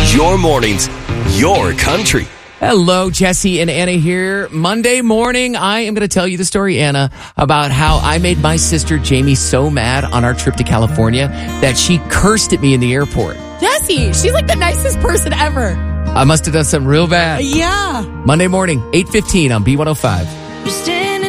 Your mornings, your country. Hello, Jesse and Anna here. Monday morning, I am going to tell you the story, Anna, about how I made my sister Jamie so mad on our trip to California that she cursed at me in the airport. Jesse, she's like the nicest person ever. I must have done something real bad. Yeah. Monday morning, 8:15 on B105. Stay